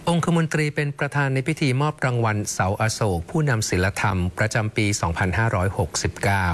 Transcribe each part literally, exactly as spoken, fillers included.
องคมนตรีเป็นประธานในพิธีมอบรางวัลเสาอโศกผู้นำศีลธรรมประจำปี สองพันห้าร้อยหกสิบเก้า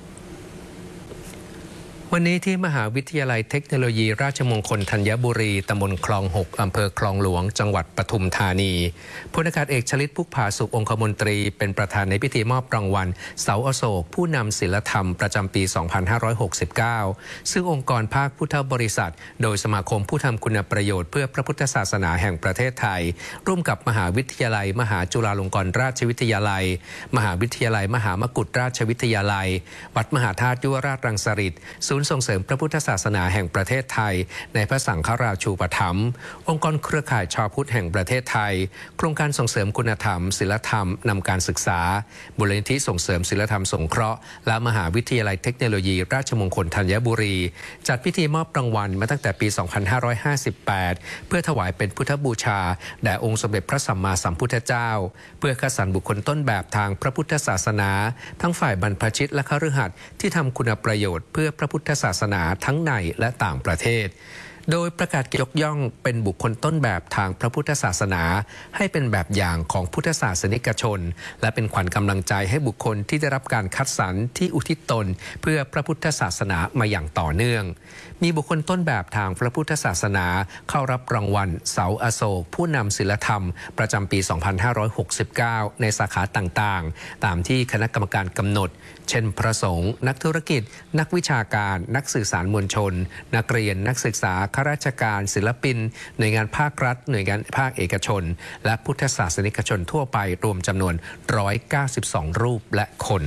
วันนี้ที่มหาวิทยาลัยเทคโนโลยีราชมงคลธัญบุรีตำบลคลองหกอำเภอคลองหลวงจังหวัดปทุมธานีพลอากาศเอกชลิตพุกผาสุของคมนตรีเป็นประธานในพิธีมอบรางวัลเสาอโศกผู้นำศีลธรรมประจำปี สองพันห้าร้อยหกสิบเก้า ซึ่งองค์กรภาคพุทธบริษัทโดยสมาคมผู้ทำคุณประโยชน์เพื่อพระพุทธศาสนาแห่งประเทศไทยร่วมกับมหาวิทยาลัยมหาจุฬาลงกรณราชวิทยาลัยมหาวิทยาลัยมหามกุฏราชวิทยาลัยวัดมหาธาตุยุวราชรังสฤษฎ์ศูนย์ส่งเสริมพระพุทธศาสนาแห่งประเทศไทยในพระสังฆราชูปถัมภ์องค์กรเครือข่ายชาวพุทธแห่งประเทศไทยโครงการส่งเสริมคุณธรรมศีลธรรมนำการศึกษามูลนิธิส่งเสริมศีลธรรมสงเคราะห์และมหาวิทยาลัยเทคโนโลยีราชมงคลธัญบุรีจัดพิธีมอบรางวัลมาตั้งแต่ปี สองพันห้าร้อยห้าสิบแปด เพื่อถวายเป็นพุทธบูชาแด่องค์สมเด็จพระสัมมาสัมพุทธเจ้าเพื่อคัดสรรบุคคลต้นแบบทางพระพุทธศาสนาทั้งฝ่ายบรรพชิตและคฤหัสถ์ที่ทำคุณประโยชน์เพื่อพระพุทธศาสนาทั้งในและต่างประเทศโดยประกาศยกย่องเป็นบุคคลต้นแบบทางพระพุทธศาสนาให้เป็นแบบอย่างของพุทธศาสนิกชนและเป็นขวัญกำลังใจให้บุคคลที่ได้รับการคัดสรรที่อุทิศตนเพื่อพระพุทธศาสนามาอย่างต่อเนื่องมีบุคคลต้นแบบทางพระพุทธศาสนาเข้ารับรางวัลเสาอโศกผู้นำศีลธรรมประจำปี สองพันห้าร้อยหกสิบเก้า ในสาขาต่างๆตามที่คณะกรรมการกำหนดเช่นพระสงฆ์นักธุรกิจนักวิชาการนักสื่อสารมวลชนนักเรียนนักศึกษาข้าราชการศิลปินหน่วยงานภาครัฐหน่วยงานภาคเอกชนและพุทธศาสนิกชนทั่วไปรวมจำนวน หนึ่งร้อยเก้าสิบสอง รูปและคน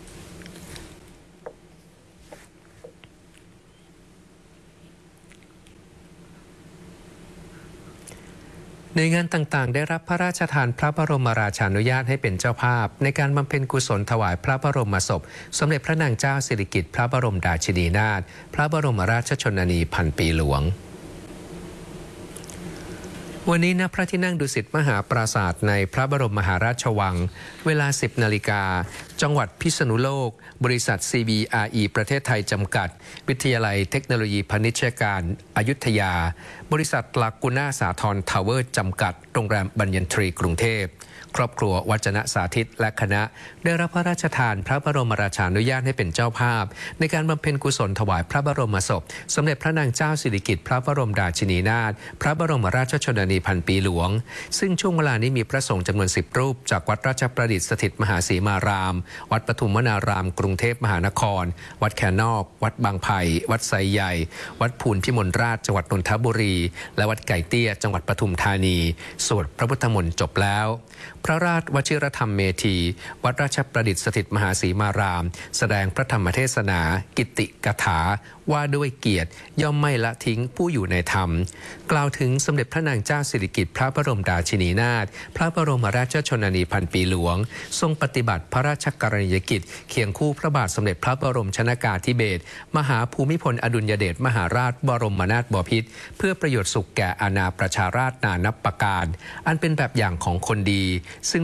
ในงานต่างๆได้รับพระราชทานพระบรมราชานุญาตให้เป็นเจ้าภาพในการบำเพ็ญกุศลถวายพระบรมศพสมเด็จพระนางเจ้าสิริกิติ์พระบรมราชินีนาถพระบรมราชชนนีพันปีหลวงวันนี้ณพระที่นั่งดุสิตมหาปราสาทในพระบรมมหาราชวังเวลา สิบ นาฬิกาจังหวัดพิษณุโลกบริษัท ซี บี อาร์ อี ประเทศไทยจำกัดวิทยาลัยเทคโนโลยีพาณิชยการอยุธยาบริษัทลากูน่าสาทรทาวเวอร์จำกัดโรงแรมบัญญันทรีกรุงเทพครอบครัววัจนะสาธิตและคณะได้รับพระราชทานพระบรมราชานุญาตให้เป็นเจ้าภาพในการบำเพ็ญกุศลถวายพระบรมศพสมเด็จพระนางเจ้าสิริกิติ์พระบรมราชินีนาถพระบรมราชชนนีพันปีหลวงซึ่งช่วงเวลานี้มีพระสงฆ์จำนวนสิบรูปจากวัดราชประดิษฐ์สถิตมหาศรีมารามวัดปทุมวนารามกรุงเทพมหานครวัดแคนนอกวัดบางไผ่วัดไซใหญ่วัดภูลพิมลราชจังหวัดนนทบุรีและวัดไก่เตี้ยจังหวัดปทุมธานีสวดพระพุทธมนต์จบแล้วพระราชวชิรธรรมเมธีวัดราชประดิษฐ์สถิตมหาศรีมารามแสดงพระธรรมเทศนากิตติกถาว่าด้วยเกียรติย่อมไม่ละทิ้งผู้อยู่ในธรรมกล่าวถึงสมเด็จพระนางเจ้าสิริกิติ์พระบรมราชินีนาถพระบรมราชชนนีพันปีหลวงทรงปฏิบัติพระราชกรณียกิจเคียงคู่พระบาทสมเด็จพระบรมชนกาธิเบศรมหาภูมิพลอดุลยเดชมหาราชบรมนาถบพิตรเพื่อประโยชน์สุขแก่อาณาประชาราษฎร์นานับประการอันเป็นแบบอย่างของคนดีซึ่ง